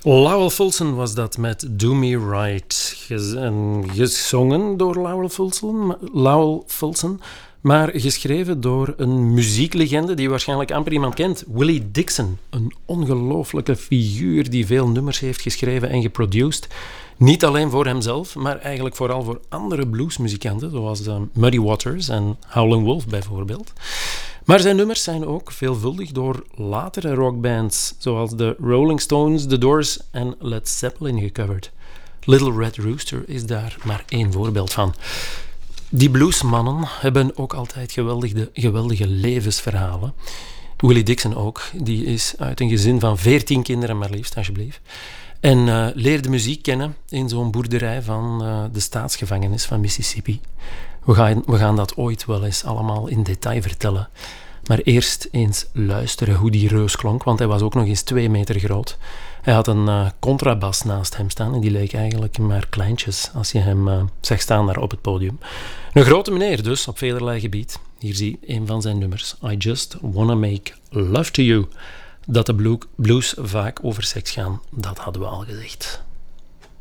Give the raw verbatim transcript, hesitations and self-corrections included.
Lowell Fulson was dat met Do Me Right. Ges- en gezongen door Lowell Fulson, Lowell Fulson, maar geschreven door een muzieklegende die waarschijnlijk amper iemand kent. Willie Dixon, een ongelooflijke figuur die veel nummers heeft geschreven en geproduced. Niet alleen voor hemzelf, maar eigenlijk vooral voor andere bluesmuzikanten, zoals uh, Muddy Waters en Howlin' Wolf bijvoorbeeld. Maar zijn nummers zijn ook veelvuldig door latere rockbands, zoals de Rolling Stones, The Doors en Led Zeppelin gecoverd. Little Red Rooster is daar maar één voorbeeld van. Die bluesmannen hebben ook altijd geweldige, geweldige levensverhalen. Willie Dixon ook, die is uit een gezin van veertien kinderen maar liefst, alsjeblieft. En uh, leerde muziek kennen in zo'n boerderij van uh, de staatsgevangenis van Mississippi. We gaan, we gaan dat ooit wel eens allemaal in detail vertellen. Maar eerst eens luisteren hoe die reus klonk, want hij was ook nog eens twee meter groot. Hij had een uh, contrabas naast hem staan en die leek eigenlijk maar kleintjes als je hem uh, zag staan daar op het podium. Een grote meneer dus, op velerlei gebied. Hier zie je een van zijn nummers. I Just Wanna Make Love to You. Dat de blues vaak over seks gaan, dat hadden we al gezegd.